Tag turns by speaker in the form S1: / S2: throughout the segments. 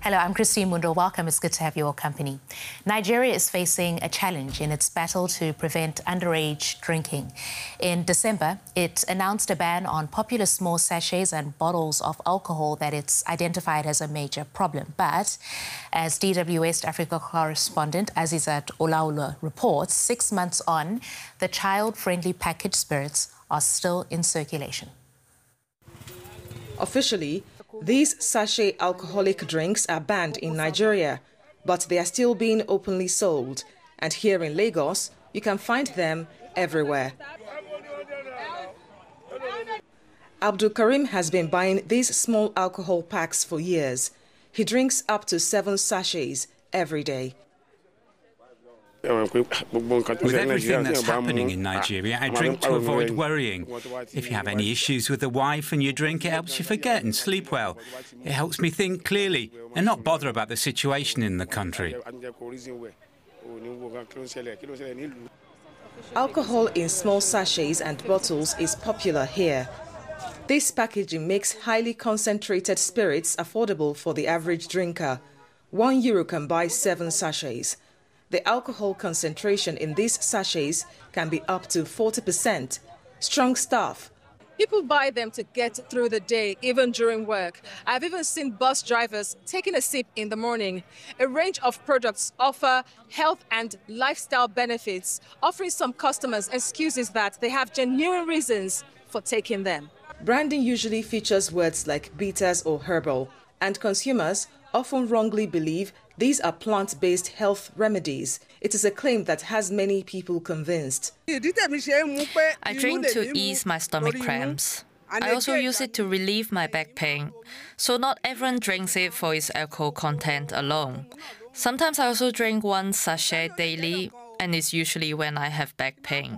S1: Hello, I'm Christine Mundo. Welcome. It's good to have your company. Nigeria is facing a challenge in its battle to prevent underage drinking. In December, it announced a ban on popular small sachets and bottles of alcohol that it's identified as a major problem. But as DW West Africa correspondent Azizat Olaula reports, 6 months on, the child-friendly packaged spirits are still in circulation.
S2: Officially, these sachet alcoholic drinks are banned in Nigeria, but they are still being openly sold. And here in Lagos, you can find them everywhere. Abdul Karim has been buying these small alcohol packs for years. He drinks up to 7 sachets every day.
S3: With everything that's happening in Nigeria, I drink to avoid worrying. If you have any issues with the wife and you drink, it helps you forget and sleep well. It helps me think clearly and not bother about the situation in the country.
S2: Alcohol in small sachets and bottles is popular here. This packaging makes highly concentrated spirits affordable for the average drinker. €1 can buy 7 sachets. The alcohol concentration in these sachets can be up to 40%. Strong stuff.
S4: People buy them to get through the day, even during work. I've even seen bus drivers taking a sip in the morning. A range of products offer health and lifestyle benefits, offering some customers excuses that they have genuine reasons for taking them.
S2: Branding usually features words like bitters or herbal, and consumers often wrongly believe these are plant-based health remedies. It is a claim that has many people convinced.
S5: I drink to ease my stomach cramps. I also use it to relieve my back pain. So not everyone drinks it for its alcohol content alone. Sometimes I also drink 1 sachet daily, and it's usually when I have back pain.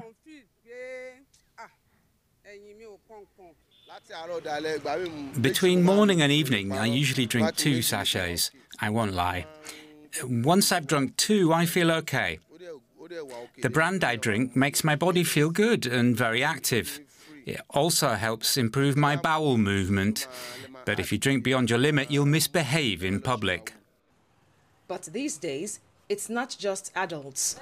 S3: Between morning and evening, I usually drink 2 sachets. I won't lie. Once I've drunk 2, I feel okay. The brand I drink makes my body feel good and very active. It also helps improve my bowel movement. But if you drink beyond your limit, you'll misbehave in public.
S2: But these days, it's not just adults.